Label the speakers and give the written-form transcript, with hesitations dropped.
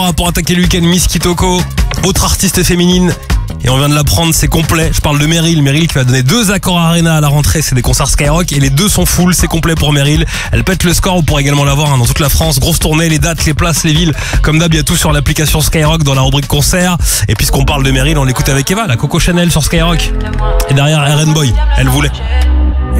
Speaker 1: Pour attaquer le week-end, Miss Kitoko, autre artiste féminine. Et on vient de l'apprendre, c'est complet. Je parle de Meryl. Meryl qui va donner 2 accords Arena à la rentrée. C'est des concerts Skyrock et les 2 sont full. C'est complet pour Meryl. Elle pète le score. Vous pourrez également la voir dans toute la France. Grosse tournée, les dates, les places, les villes. Comme d'hab, il y a tout sur l'application Skyrock dans la rubrique concert. Et puisqu'on parle de Meryl, on l'écoute avec Eva, la Coco Chanel sur Skyrock. Et derrière, RN Boy. Elle voulait.